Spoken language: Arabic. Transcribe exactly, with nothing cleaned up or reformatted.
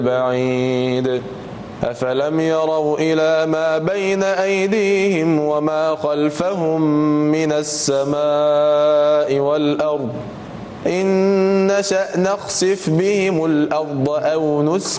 بعيد أفلم يروا إلى ما بين أيديهم وما خلفهم من السماء والأرض إن نشأ نخسف بهم الأرض أو نسقط